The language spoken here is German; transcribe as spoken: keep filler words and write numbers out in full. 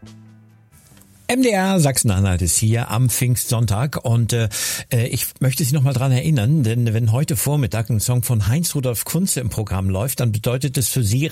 M D R Sachsen-Anhalt ist hier am Pfingstsonntag und äh, ich möchte Sie noch mal dran erinnern, denn wenn heute Vormittag ein Song von Heinz Rudolf Kunze im Programm läuft, dann bedeutet es für Sie